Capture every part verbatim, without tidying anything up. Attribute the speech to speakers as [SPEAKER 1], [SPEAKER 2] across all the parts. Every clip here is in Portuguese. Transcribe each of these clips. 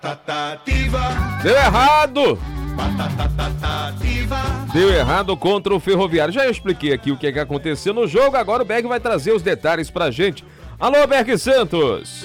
[SPEAKER 1] Deu errado! Deu errado contra o Ferroviário. Já expliquei aqui o que, é que aconteceu no jogo, agora o Berg vai trazer os detalhes pra gente. Alô, Berg Santos!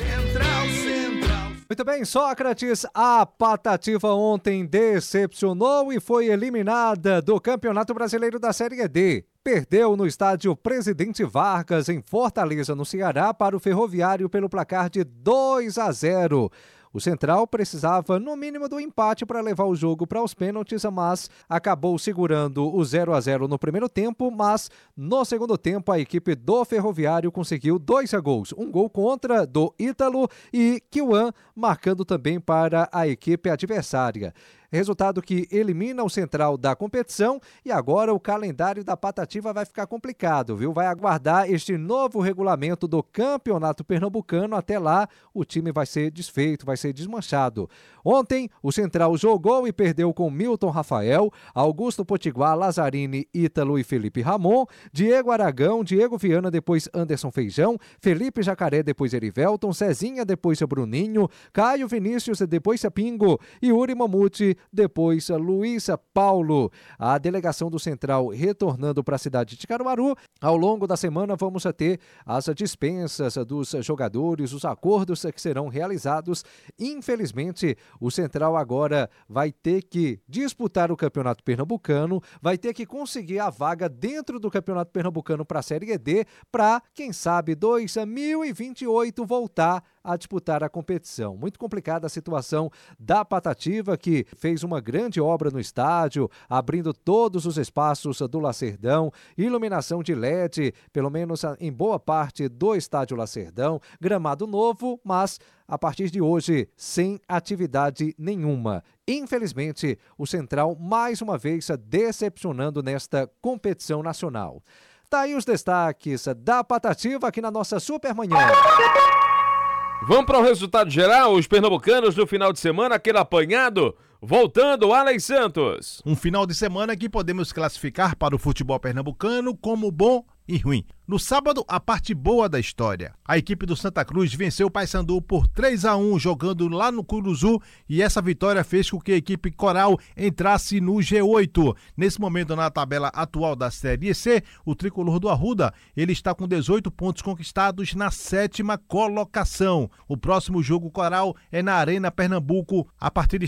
[SPEAKER 2] Muito bem, Sócrates, a Patativa ontem decepcionou e foi eliminada do Campeonato Brasileiro da Série D. Perdeu no estádio Presidente Vargas, em Fortaleza, no Ceará, para o Ferroviário pelo placar de dois a zero. O Central precisava, no mínimo, do empate para levar o jogo para os pênaltis, mas acabou segurando o zero a zero no primeiro tempo, mas no segundo tempo a equipe do Ferroviário conseguiu dois gols. Um gol contra do Ítalo e Kiwan marcando também para a equipe adversária. Resultado que elimina o Central da competição e agora o calendário da Patativa vai ficar complicado, viu? Vai aguardar este novo regulamento do Campeonato Pernambucano. Até lá o time vai ser desfeito, vai ser desmanchado. Ontem o Central jogou e perdeu com Milton Rafael, Augusto Potiguar, Lazzarini, Ítalo e Felipe Ramon, Diego Aragão, Diego Viana, depois Anderson Feijão, Felipe Jacaré, depois Erivelton, Cezinha, depois Bruninho, Caio Vinícius, depois Pingo e Uri Mamute, depois Luiz Paulo. A delegação do Central retornando para a cidade de Caruaru. Ao longo da semana vamos ter as dispensas dos jogadores, os acordos que serão realizados. Infelizmente, o Central agora vai ter que disputar o Campeonato Pernambucano, vai ter que conseguir a vaga dentro do Campeonato Pernambucano para a Série D, para, quem sabe, dois mil e vinte e oito voltar a disputar a competição. Muito complicada a situação da Patativa, que fez uma grande obra no estádio, abrindo todos os espaços do Lacerdão, iluminação de L E D, pelo menos em boa parte do estádio Lacerdão, gramado novo, mas a partir de hoje, sem atividade nenhuma. Infelizmente, o Central mais uma vez decepcionando nesta competição nacional. Tá aí os destaques da Patativa aqui na nossa Supermanhã.
[SPEAKER 1] Vamos para o resultado geral, os pernambucanos do final de semana, aquele apanhado, voltando, Alex Santos.
[SPEAKER 3] Um final de semana que podemos classificar para o futebol pernambucano como bom e ruim. No sábado, a parte boa da história. A equipe do Santa Cruz venceu o Paysandu por três a um, jogando lá no Curuzu, e essa vitória fez com que a equipe Coral entrasse no G oito. Nesse momento, na tabela atual da Série C, o tricolor do Arruda, ele está com dezoito pontos conquistados na sétima colocação. O próximo jogo Coral é na Arena Pernambuco, a partir de